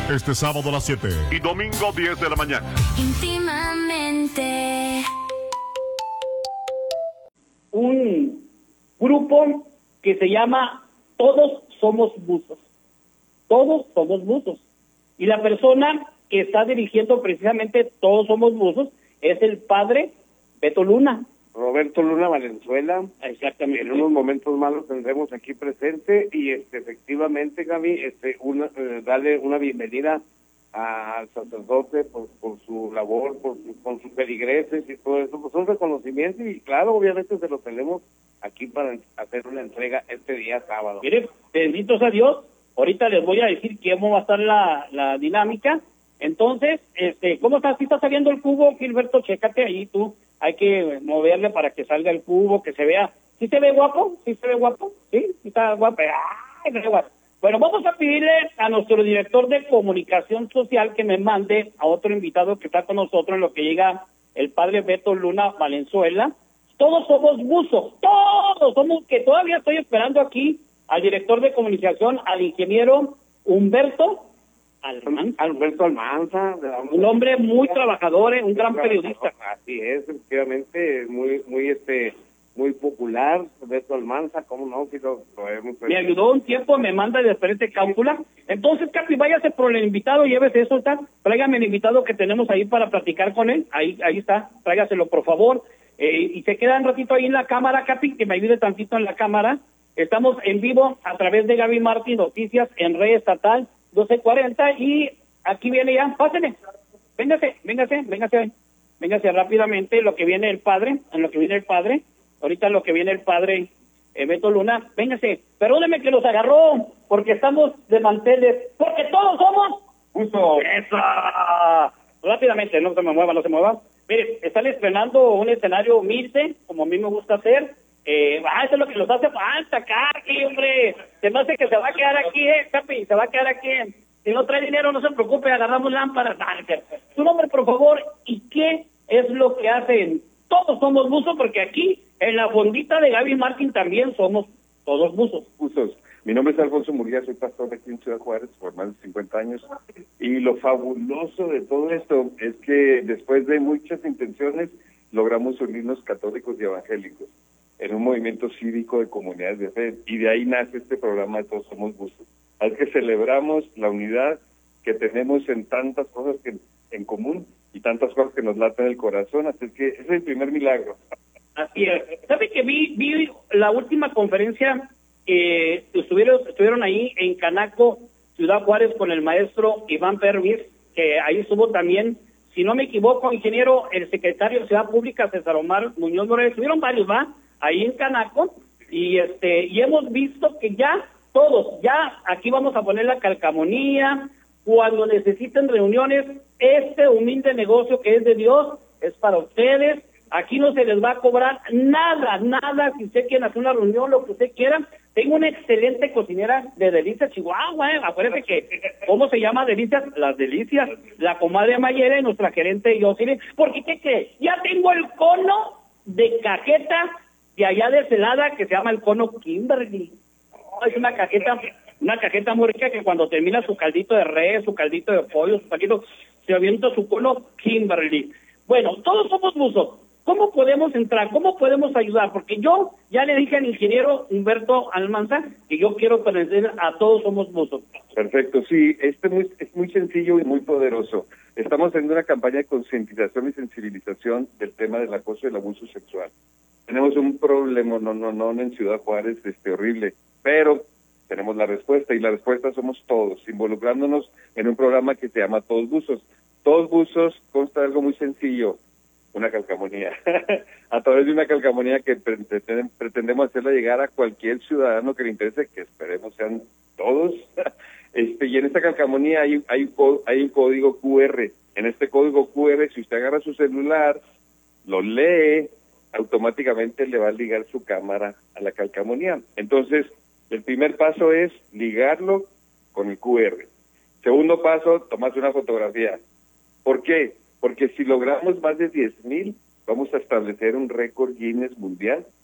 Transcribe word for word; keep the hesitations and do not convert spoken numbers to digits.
Este sábado a las siete y domingo diez de la mañana. Íntimamente. Un grupo que se llama Todos Somos Buzos. Todos somos buzos. Y la persona que está dirigiendo precisamente Todos Somos Buzos es el padre Beto Luna. Roberto Luna Valenzuela. Exactamente. En unos momentos más lo tendremos aquí presente y este efectivamente, Gaby, este una eh, darle una bienvenida al sacerdote por, por su labor, por su, con sus feligreses y todo eso, pues un reconocimiento y claro, obviamente se lo tenemos aquí para hacer una entrega este día sábado. Mire, benditos a Dios, ahorita les voy a decir cómo va a estar la, la dinámica. Entonces, este, ¿cómo está? ¿Sí está saliendo el cubo, Gilberto? Chécate ahí tú. Hay que moverle para que salga el cubo, que se vea. ¿Sí se ve guapo? ¿Sí se ve guapo? ¿Sí? ¿Sí está guapo? ¡Ay, se ve guapo! Bueno, vamos a pedirle a nuestro director de comunicación social que me mande a otro invitado que está con nosotros en lo que llega el padre Beto Luna Valenzuela. Todos somos buzos, todos somos, que todavía estoy esperando aquí al director de comunicación, al ingeniero Humberto Almanza. Alberto Almanza, Un hombre muy trabajador, un gran periodista. Así es, efectivamente, muy, muy, este, muy popular, Alberto Almanza, ¿cómo no? Si lo, lo hemos... Me ayudó un tiempo, me manda de diferente cápsula. Entonces, Capi, váyase por el invitado, llévese eso, tal. Tráigame el invitado que tenemos ahí para platicar con él. Ahí, ahí está, tráigaselo, por favor. Eh, y se queda un ratito ahí en la cámara, Capi, que me ayude tantito en la cámara. Estamos en vivo a través de Gaby Martín Noticias en Red Estatal doce cuarenta y aquí viene ya, pásenle, véngase, véngase, véngase, véngase rápidamente lo que viene el padre, en lo que viene el padre, ahorita lo que viene el padre eh, Beto Luna, véngase, perdóneme que los agarró, porque estamos de manteles, porque todos somos justo, ¡esa! Rápidamente, no se me mueva, no se mueva, mire, están estrenando un escenario humilde, como a mí me gusta hacer. Eh, ah, eso es lo que los hace falta acá, aquí, hombre. Se me hace que se va a quedar aquí, eh, Capi, se va a quedar aquí. Si no trae dinero, no se preocupe, agarramos lámparas. Su nombre, por favor, ¿y qué es lo que hacen? Todos somos buzos, porque aquí, en la fondita de Gaby Martín, también somos todos buzos. Buzos. Mi nombre es Alfonso Murguía, soy pastor aquí en Ciudad Juárez por más de cincuenta años. Y lo fabuloso de todo esto es que después de muchas intenciones, logramos unirnos católicos y evangélicos en un movimiento cívico de comunidades de fe, y de ahí nace este programa de Todos Somos Buzos. Al que celebramos la unidad que tenemos en tantas cosas que en común y tantas cosas que nos laten el corazón, así que ese es el primer milagro. Así es. ¿Sabe que vi vi la última conferencia que estuvieron estuvieron ahí en Canaco, Ciudad Juárez, con el maestro Iván Pervis, que ahí estuvo también, si no me equivoco, ingeniero, el secretario de Ciudad Pública, César Omar Muñoz Morales, estuvieron varios, ¿va?, ahí en Canaco, y este y hemos visto que ya todos, ya aquí vamos a poner la calcamonía, cuando necesiten reuniones, este humilde negocio que es de Dios, es para ustedes, aquí no se les va a cobrar nada, nada, si usted quiere hacer una reunión, lo que usted quiera. Tengo una excelente cocinera de Delicias, Chihuahua, ¿eh? Acuérdense que, ¿cómo se llama Delicias? Las Delicias, la comadre Mayera y nuestra gerente Yosile, porque ¿qué qué? Ya tengo el cono de cajeta de allá de Celada, que se llama el cono Kimberly. Oh, es una cajeta, una cajeta muy rica que cuando termina su caldito de res, su caldito de pollo, su caldito, se avienta su cono Kimberly. Bueno, todos somos buzos. ¿Cómo podemos entrar? ¿Cómo podemos ayudar? Porque yo ya le dije al ingeniero Humberto Almanza que yo quiero pertenecer a Todos Somos Buzos. Perfecto, sí, este es muy, es muy sencillo y muy poderoso. Estamos haciendo una campaña de concientización y sensibilización del tema del acoso y el abuso sexual. Tenemos un problema, no, no, no, en Ciudad Juárez, este horrible, pero tenemos la respuesta, y la respuesta somos todos, involucrándonos en un programa que se llama Todos Buzos. Todos Buzos consta de algo muy sencillo, una calcamonía, a través de una calcamonía que pretendemos hacerla llegar a cualquier ciudadano que le interese, que esperemos sean todos, este y en esta calcamonía hay, hay, hay un código cu erre. En este código cu erre, si usted agarra su celular, lo lee, automáticamente le va a ligar su cámara a la calcamonía. Entonces, el primer paso es ligarlo con el cu erre. Segundo paso, tomarse una fotografía. ¿Por qué? Porque si logramos más de diez mil, vamos a establecer un récord Guinness mundial